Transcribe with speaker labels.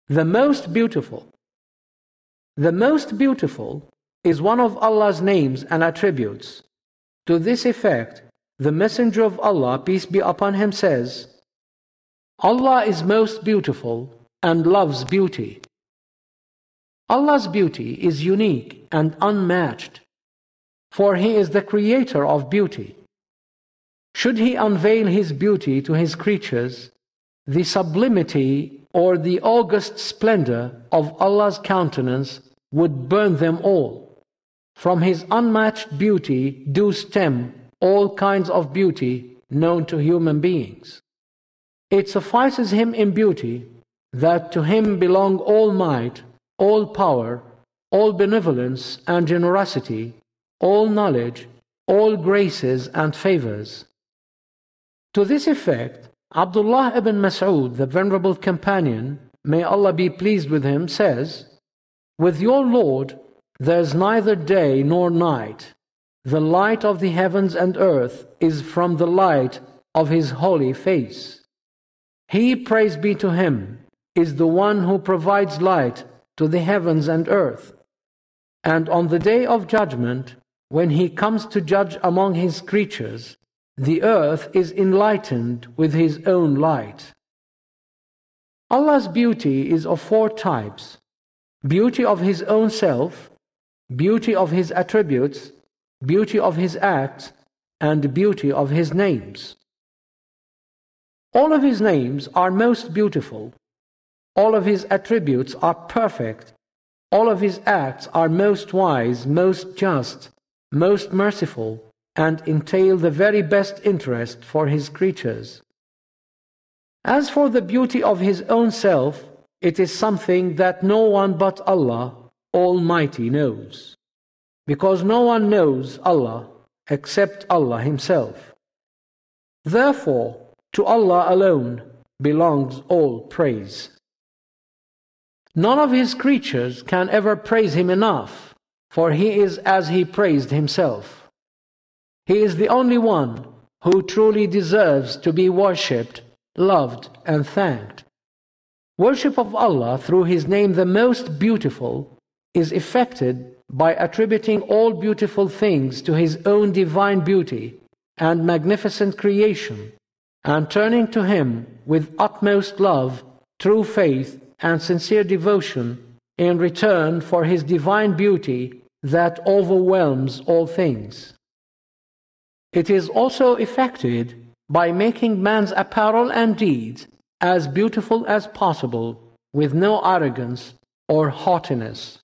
Speaker 1: The most beautiful. The most beautiful is one of Allah's names and attributes. To this effect, the Messenger of Allah, peace be upon him, says, Allah is most beautiful and loves beauty. Allah's beauty is unique and unmatched, for He is the creator of beauty. Should He unveil His beauty to His creatures, the sublimity or the august splendor of Allah's countenance would burn them all. From His unmatched beauty do stem all kinds of beauty known to human beings. It suffices Him in beauty that to Him belong all might, all power, all benevolence and generosity, all knowledge, all graces and favors. To this effect, Abdullah ibn Mas'ud, the venerable companion, may Allah be pleased with him, says, With your Lord there is neither day nor night. The light of the heavens and earth is from the light of His holy face. He, praise be to Him, is the one who provides light to the heavens and earth. And on the day of judgment, when He comes to judge among His creatures, the earth is enlightened with His own light. Allah's beauty is of four types: beauty of His own self, beauty of His attributes, beauty of His acts, and beauty of His names. All of His names are most beautiful. All of His attributes are perfect. All of His acts are most wise, most just, most merciful, and entail the very best interest for His creatures. As for the beauty of His own self, it is something that no one but Allah Almighty knows, because no one knows Allah except Allah Himself. Therefore, to Allah alone belongs all praise. None of His creatures can ever praise Him enough, for He is as He praised Himself. He is the only one who truly deserves to be worshipped, loved, and thanked. Worship of Allah through His name the most beautiful is effected by attributing all beautiful things to His own divine beauty and magnificent creation, and turning to Him with utmost love, true faith, and sincere devotion in return for His divine beauty that overwhelms all things. It is also effected by making man's apparel and deeds as beautiful as possible, with no arrogance or haughtiness.